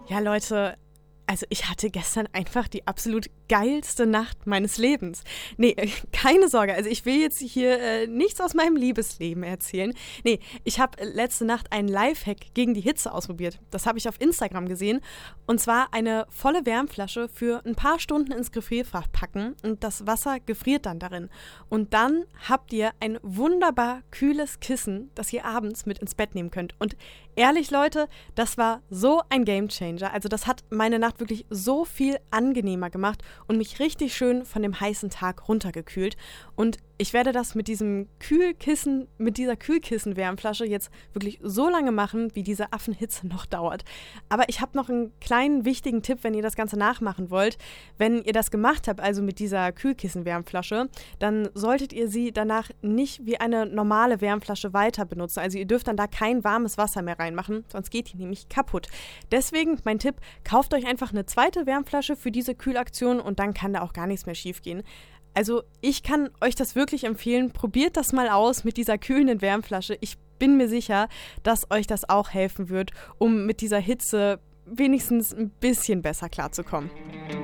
Ja, Leute, also ich hatte gestern einfach die absolut geilste Nacht meines Lebens. Nee, keine Sorge, also ich will jetzt hier nichts aus meinem Liebesleben erzählen. Nee, ich habe letzte Nacht einen Lifehack gegen die Hitze ausprobiert. Das habe ich auf Instagram gesehen. Und zwar eine volle Wärmflasche für ein paar Stunden ins Gefrierfach packen und das Wasser gefriert dann darin. Und dann habt ihr ein wunderbar kühles Kissen, das ihr abends mit ins Bett nehmen könnt. Und ehrlich, Leute, das war so ein Gamechanger. Also das hat meine Nacht wirklich so viel angenehmer gemacht und mich richtig schön von dem heißen Tag runtergekühlt. Und ich werde das mit diesem Kühlkissen, mit dieser Kühlkissen-Wärmflasche jetzt wirklich so lange machen, wie diese Affenhitze noch dauert. Aber ich habe noch einen kleinen wichtigen Tipp, wenn ihr das Ganze nachmachen wollt. Wenn ihr das gemacht habt, also mit dieser Kühlkissen-Wärmflasche, dann solltet ihr sie danach nicht wie eine normale Wärmflasche weiter benutzen. Also ihr dürft dann da kein warmes Wasser mehr reinmachen, sonst geht die nämlich kaputt. Deswegen mein Tipp, kauft euch einfach eine zweite Wärmflasche für diese Kühlaktion und dann kann da auch gar nichts mehr schief gehen. Also ich kann euch das wirklich empfehlen, probiert das mal aus mit dieser kühlenden Wärmflasche. Ich bin mir sicher, dass euch das auch helfen wird, um mit dieser Hitze wenigstens ein bisschen besser klarzukommen.